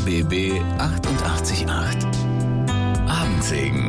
RBB 888 Abendsegen.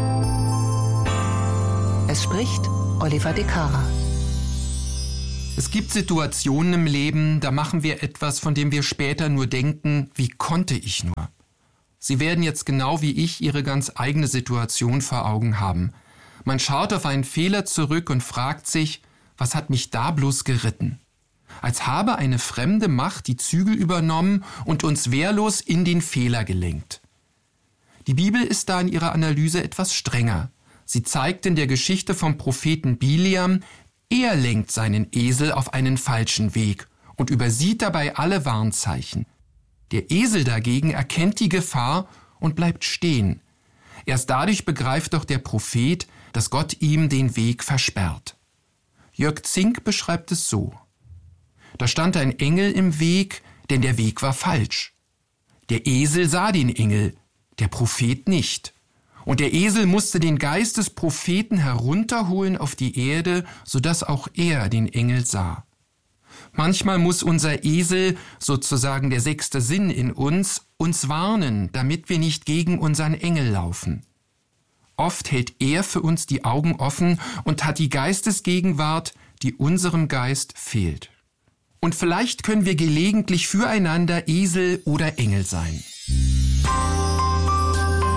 Es spricht Oliver de Cara. Es gibt Situationen im Leben, da machen wir etwas, von dem wir später nur denken, wie konnte ich nur? Sie werden jetzt genau wie ich Ihre ganz eigene Situation vor Augen haben. Man schaut auf einen Fehler zurück und fragt sich, was hat mich da bloß geritten? Als habe eine fremde Macht die Zügel übernommen und uns wehrlos in den Fehler gelenkt. Die Bibel ist da in ihrer Analyse etwas strenger. Sie zeigt in der Geschichte vom Propheten Biliam, er lenkt seinen Esel auf einen falschen Weg und übersieht dabei alle Warnzeichen. Der Esel dagegen erkennt die Gefahr und bleibt stehen. Erst dadurch begreift doch der Prophet, dass Gott ihm den Weg versperrt. Jörg Zink beschreibt es so: Da stand ein Engel im Weg, denn der Weg war falsch. Der Esel sah den Engel, der Prophet nicht. Und der Esel musste den Geist des Propheten herunterholen auf die Erde, sodass auch er den Engel sah. Manchmal muss unser Esel, sozusagen der sechste Sinn in uns warnen, damit wir nicht gegen unseren Engel laufen. Oft hält er für uns die Augen offen und hat die Geistesgegenwart, die unserem Geist fehlt. Und vielleicht können wir gelegentlich füreinander Esel oder Engel sein.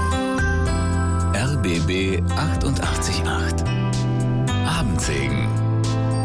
RBB 888 Abendsegen.